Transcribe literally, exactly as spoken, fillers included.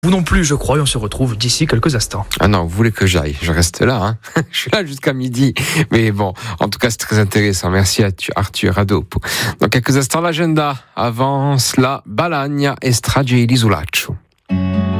Vous non plus, je crois, et on se retrouve d'ici quelques instants. Ah non, vous voulez que j'aille, je reste là, hein. Je suis là jusqu'à midi. Mais bon, en tout cas, c'est très intéressant. Merci à Arthur Ado. Dans quelques instants, l'agenda. Avant cela, Balagna et Strage et l'Isolaccio.